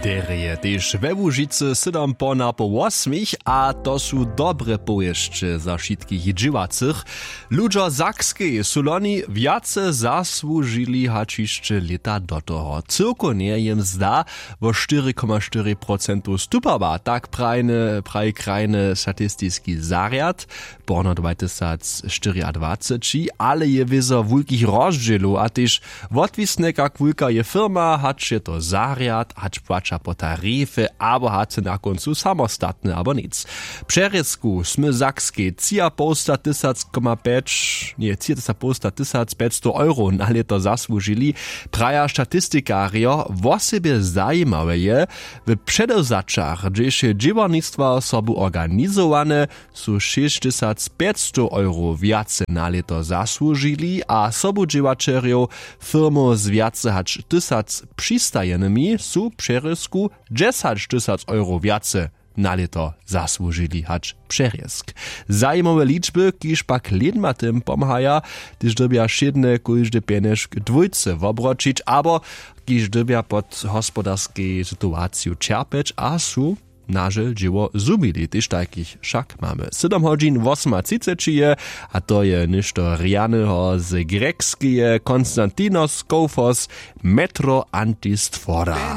Dereje, tež we Łužicy sydam po 8, a to sú dobre pojeźdźe za všetkých dživacych. Ludzie Zakskiej sú loni viace zasłužili hačišće leta do toho. Cyrkonie jem zda vo 4,4% stupava, tak praje krajny statistický zariad, porno 2024, ale je vizo vulkých rozdzielów, a tež odvisne kak vulka je firma, hač je to zariad, hač płača po tarify, abo hace na koncu samostatne, abo nic. Přerezku sme Zakskiej 4,5 euro na leto zasłužili. Praja statistikarjo o sebe zajímavé je, w předevzačach, gdzieś dživarnictwa osobu organizowane, sú 6500 euro viace na leto zasłužili, a sobu dživačerjov firmu z viace hač 1000 přistajenými sú přerezku 10 000 euro viace na leto zasłužili hač přerezk. Zajímavé liczby, kiž pak lidma tym pomhaja, gdyż dobia šedne kujždy pienežk dvojce wobročić, abo kiž dobia pod hospodarskiej sytuaciju čerpeć, a sú nažel dživo zubili, tyž takich však máme. 7 hodin 8:30 je, a to je ništo rianeho z grekskie Konstantinos Koufos Metro Antistfora.